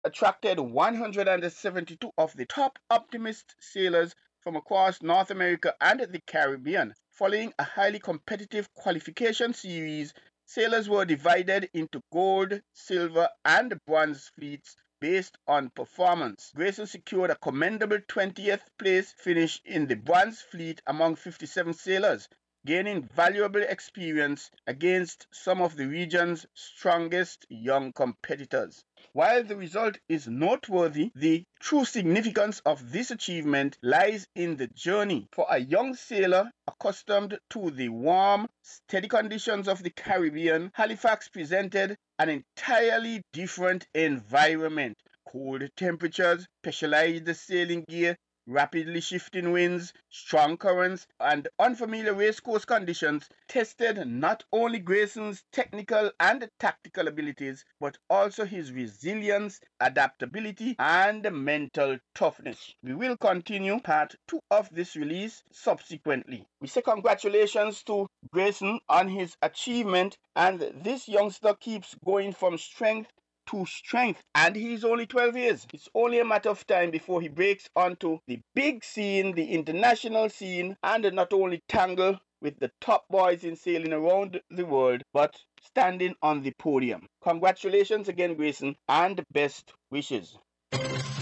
attracted 172 of the top optimist sailors from across North America and the Caribbean. Following a highly competitive qualification series, sailors were divided into gold, silver, and bronze fleets based on performance. Grayson secured a commendable 20th place finish in the bronze fleet among 57 sailors, gaining valuable experience against some of the region's strongest young competitors. While the result is noteworthy, the true significance of this achievement lies in the journey. For a young sailor accustomed to the warm, steady conditions of the Caribbean, Halifax presented an entirely different environment. Cold temperatures, specialized sailing gear, rapidly shifting winds, strong currents, and unfamiliar racecourse conditions tested not only Grayson's technical and tactical abilities, but also his resilience, adaptability, and mental toughness. We will continue part 2 of this release subsequently. We say congratulations to Grayson on his achievement, and this youngster keeps going from strength to strength, and he's only 12 years. It's only a matter of time before he breaks onto the big scene, the international scene, and not only tangle with the top boys in sailing around the world, but standing on the podium. Congratulations again, Grayson, and best wishes.